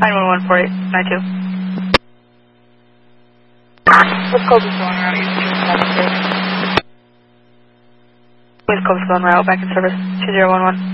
911 4892. West Coast is going route, West Coast is going route, back in service, 2011.